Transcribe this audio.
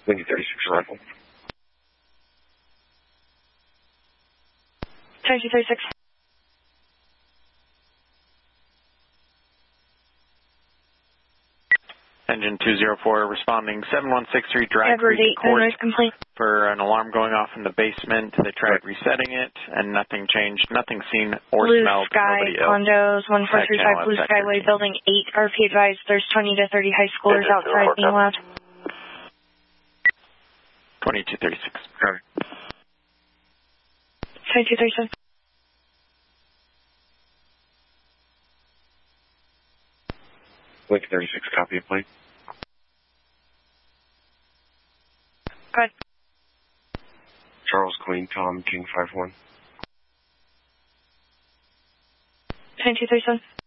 Lincoln 36 arrival. 2236. Engine 204 responding 7163 Dry Edward Creek 8, Court noise complaint. for an alarm going off in the basement. They tried resetting it and nothing changed, nothing seen or Blue smelled. Sky Nobody ill. Condos, 1435 Blue Skyway, Building 8, RP advised. There's 20 to 30 high schoolers outside being allowed. 2236. Copy. 2237. Lincoln 36, copy of plate. Good. Charles Queen, Tom, King 51. 2237.